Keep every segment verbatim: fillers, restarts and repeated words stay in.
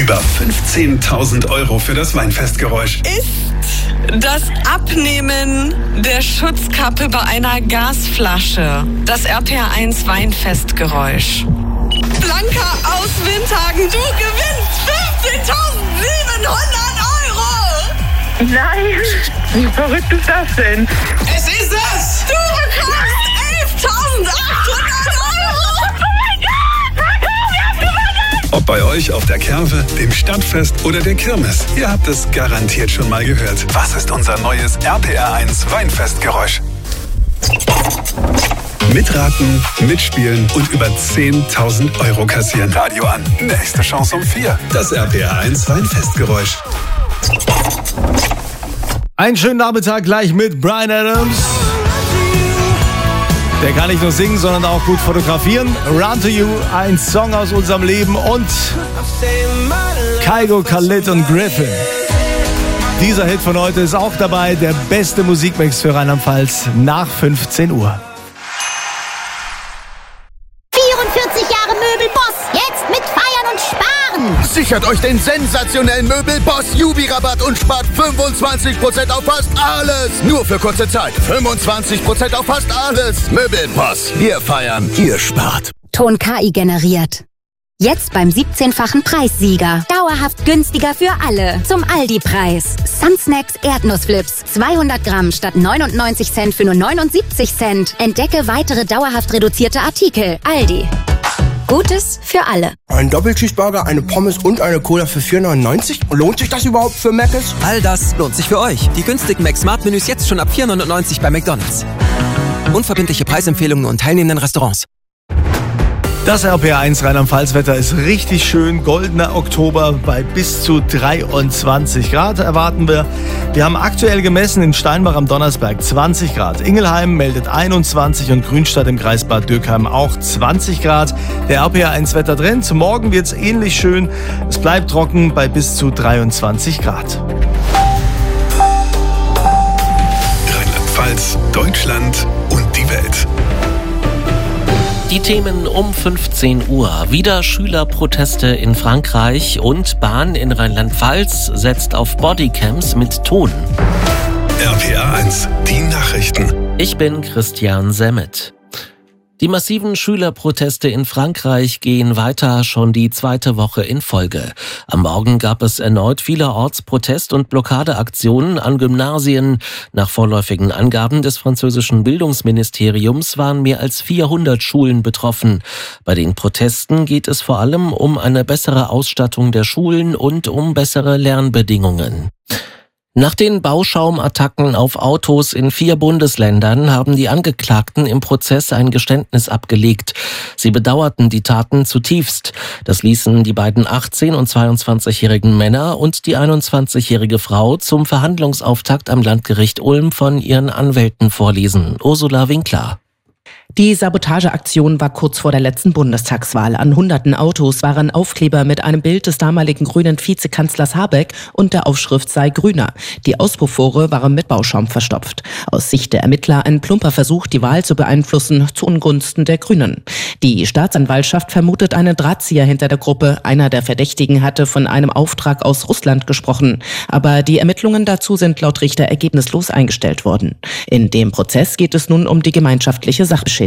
Über fünfzehntausend Euro für das Weinfestgeräusch. Ist das Abnehmen der Schutzkappe bei einer Gasflasche das R P R eins Weinfestgeräusch? Blanca aus Windhagen, du gewinnst fünfzehntausendsiebenhundert Euro! Nein, wie verrückt ist das denn? Es ist es! Du bekommst elftausendachthundert Euro! Oh mein Gott! Wir haben gewonnen! Ob bei euch auf der Kerwe, dem Stadtfest oder der Kirmes, ihr habt es garantiert schon mal gehört. Was ist unser neues R P R eins Weinfestgeräusch? Mitraten, mitspielen und über zehntausend Euro kassieren. Radio an. Nächste Chance um vier. Das R P R eins Weinfestgeräusch. Einen schönen Nachmittag gleich mit Bryan Adams. Der kann nicht nur singen, sondern auch gut fotografieren. Run to You, ein Song aus unserem Leben und Kygo, Khalid und Griffin. Dieser Hit von heute ist auch dabei, der beste Musikmix für Rheinland-Pfalz nach fünfzehn Uhr. vierundvierzig Jahre Möbelboss, jetzt mit Feiern und Sparen. Sichert euch den sensationellen Möbelboss Jubi-Rabatt und spart fünfundzwanzig Prozent auf fast alles. Nur für kurze Zeit. fünfundzwanzig Prozent auf fast alles. Möbelboss. Wir feiern, ihr spart. Ton K I generiert. Jetzt beim siebzehnfachen Preissieger. Dauerhaft günstiger für alle. Zum Aldi-Preis. Sunsnacks Erdnussflips. zweihundert Gramm statt neunundneunzig Cent für nur neunundsiebzig Cent. Entdecke weitere dauerhaft reduzierte Artikel. Aldi. Gutes für alle. Ein Doppelcheeseburger, eine Pommes und eine Cola für vier neunundneunzig? Lohnt sich das überhaupt für Mc's? All das lohnt sich für euch. Die günstigen Mac-Smart-Menüs jetzt schon ab vier neunundneunzig bei McDonald's. Unverbindliche Preisempfehlungen nur in teilnehmenden Restaurants. Das R P R eins Rheinland-Pfalz-Wetter ist richtig schön. Goldener Oktober bei bis zu dreiundzwanzig Grad erwarten wir. Wir haben aktuell gemessen in Steinbach am Donnersberg zwanzig Grad. Ingelheim meldet einundzwanzig und Grünstadt im Kreis Bad Dürkheim auch zwanzig Grad. Der R P R eins Wettertrend. Morgen wird es ähnlich schön. Es bleibt trocken bei bis zu dreiundzwanzig Grad. Rheinland-Pfalz, Deutschland und die Welt. Die Themen um fünfzehn Uhr. Wieder Schülerproteste in Frankreich und Bahn in Rheinland-Pfalz setzt auf Bodycams mit Ton. R P R eins, die Nachrichten. Ich bin Christian Semmet. Die massiven Schülerproteste in Frankreich gehen weiter, schon die zweite Woche in Folge. Am Morgen gab es erneut vielerorts Protest- und Blockadeaktionen an Gymnasien. Nach vorläufigen Angaben des französischen Bildungsministeriums waren mehr als vierhundert Schulen betroffen. Bei den Protesten geht es vor allem um eine bessere Ausstattung der Schulen und um bessere Lernbedingungen. Nach den Bauschaumattacken auf Autos in vier Bundesländern haben die Angeklagten im Prozess ein Geständnis abgelegt. Sie bedauerten die Taten zutiefst. Das ließen die beiden achtzehn- und zweiundzwanzigjährigen Männer und die einundzwanzigjährige Frau zum Verhandlungsauftakt am Landgericht Ulm von ihren Anwälten vorlesen. Ursula Winkler. Die Sabotageaktion war kurz vor der letzten Bundestagswahl. An hunderten Autos waren Aufkleber mit einem Bild des damaligen grünen Vizekanzlers Habeck und der Aufschrift sei grüner. Die Auspuffrohre waren mit Bauschaum verstopft. Aus Sicht der Ermittler ein plumper Versuch, die Wahl zu beeinflussen, zu Ungunsten der Grünen. Die Staatsanwaltschaft vermutet einen Drahtzieher hinter der Gruppe. Einer der Verdächtigen hatte von einem Auftrag aus Russland gesprochen. Aber die Ermittlungen dazu sind laut Richter ergebnislos eingestellt worden. In dem Prozess geht es nun um die gemeinschaftliche Sachbeschädigung.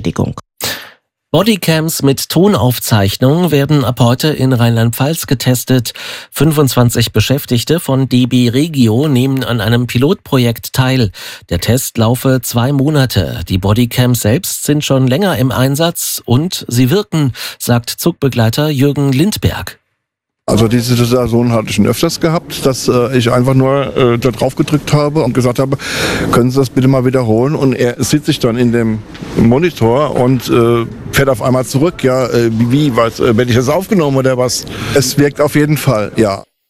Bodycams mit Tonaufzeichnung werden ab heute in Rheinland-Pfalz getestet. fünfundzwanzig Beschäftigte von D B Regio nehmen an einem Pilotprojekt teil. Der Test laufe zwei Monate. Die Bodycams selbst sind schon länger im Einsatz und sie wirken, sagt Zugbegleiter Jürgen Lindberg. Also diese Situation hatte ich schon öfters gehabt, dass äh, ich einfach nur äh, da drauf gedrückt habe und gesagt habe, können Sie das bitte mal wiederholen? Und er sieht sich dann in dem Monitor und äh, fährt auf einmal zurück. Ja, äh, wie, was, äh, werde ich das aufgenommen oder was? Es wirkt auf jeden Fall, ja.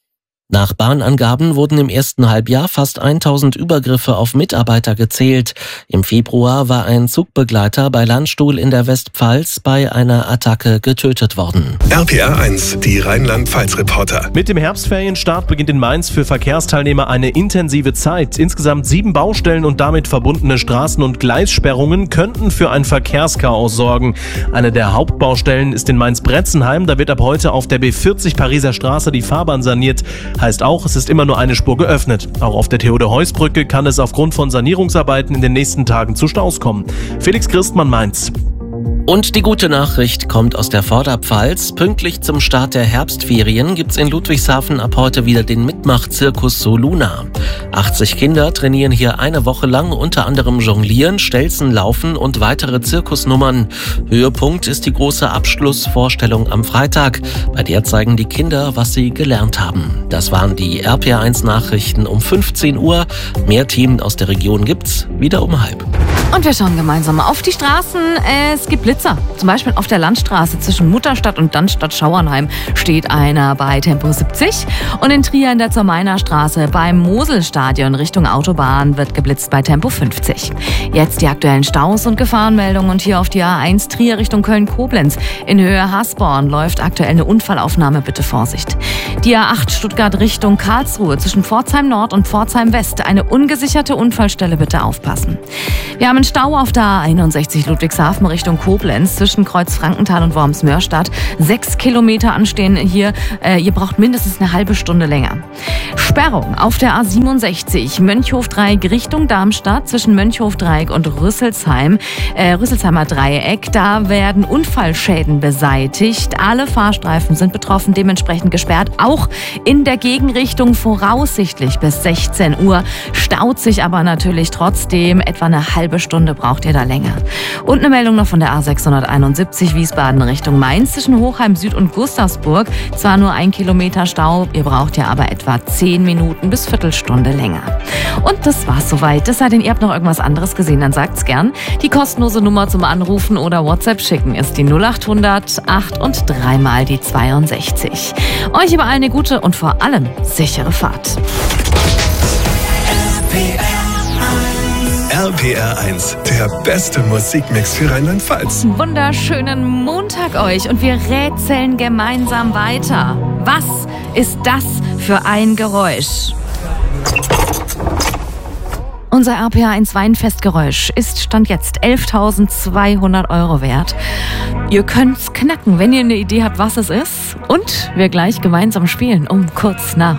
Nach Bahnangaben wurden im ersten Halbjahr fast tausend Übergriffe auf Mitarbeiter gezählt. Im Februar war ein Zugbegleiter bei Landstuhl in der Westpfalz bei einer Attacke getötet worden. R P R eins, die Rheinland-Pfalz-Reporter. Mit dem Herbstferienstart beginnt in Mainz für Verkehrsteilnehmer eine intensive Zeit. Insgesamt sieben Baustellen und damit verbundene Straßen- und Gleissperrungen könnten für ein Verkehrschaos sorgen. Eine der Hauptbaustellen ist in Mainz-Bretzenheim. Da wird ab heute auf der B vierzig Pariser Straße die Fahrbahn saniert. Heißt auch, es ist immer nur eine Spur geöffnet. Auch auf der Theodor-Heuss-Brücke kann es aufgrund von Sanierungsarbeiten in den nächsten Tagen zu Staus kommen. Felix Christmann, Mainz. Und die gute Nachricht kommt aus der Vorderpfalz. Pünktlich zum Start der Herbstferien gibt's in Ludwigshafen ab heute wieder den Mitmach-Zirkus Soluna. achtzig Kinder trainieren hier eine Woche lang unter anderem Jonglieren, Stelzen, Laufen und weitere Zirkusnummern. Höhepunkt ist die große Abschlussvorstellung am Freitag. Bei der zeigen die Kinder, was sie gelernt haben. Das waren die R P R eins Nachrichten um fünfzehn Uhr. Mehr Themen aus der Region gibt's wieder um halb. Und wir schauen gemeinsam auf die Straßen. Es gibt Blitzer. Zum Beispiel auf der Landstraße zwischen Mutterstadt und Dannstatt-Schauernheim steht einer bei Tempo siebzig. Und in Trier in der Zermainer Straße beim Moselstadion Richtung Autobahn wird geblitzt bei Tempo fünfzig. Jetzt die aktuellen Staus und Gefahrenmeldungen. Und hier auf die A eins Trier Richtung Köln-Koblenz. In Höhe Hasborn läuft aktuell eine Unfallaufnahme. Bitte Vorsicht. Die A acht Stuttgart Richtung Karlsruhe zwischen Pforzheim Nord und Pforzheim West. Eine ungesicherte Unfallstelle. Bitte aufpassen. Wir haben einen Stau auf der A einundsechzig Ludwigshafen Richtung Koblenz zwischen Kreuz Frankenthal und Worms-Mörstadt. Sechs Kilometer anstehen hier. Äh, ihr braucht mindestens eine halbe Stunde länger. Sperrung auf der A siebenundsechzig Mönchhof-Dreieck Richtung Darmstadt zwischen Mönchhof-Dreieck und Rüsselsheim. Äh, Rüsselsheimer Dreieck. Da werden Unfallschäden beseitigt. Alle Fahrstreifen sind betroffen, dementsprechend gesperrt. Auch in der Gegenrichtung voraussichtlich bis sechzehn Uhr. Staut sich aber natürlich trotzdem. Etwa eine halbe Stunde braucht ihr da länger. Und eine Meldung noch von der A sechshunderteinundsiebzig Wiesbaden Richtung Mainz zwischen Hochheim Süd und Gustavsburg. Zwar nur ein Kilometer Stau, ihr braucht ja aber etwa zehn Minuten bis Viertelstunde länger. Und das war's soweit. Es sei denn, ihr habt noch irgendwas anderes gesehen, dann sagt's gern. Die kostenlose Nummer zum Anrufen oder WhatsApp schicken ist die null achthundert acht und dreimal die zweiundsechzig. Euch überall eine gute und vor allem sichere Fahrt. R P R eins, der beste Musikmix für Rheinland-Pfalz. Wunderschönen Montag euch und wir rätseln gemeinsam weiter. Was ist das für ein Geräusch? Unser R P R eins Weinfestgeräusch ist Stand jetzt elftausendzweihundert Euro wert. Ihr könnt's knacken, wenn ihr eine Idee habt, was es ist. Und wir gleich gemeinsam spielen um kurz nach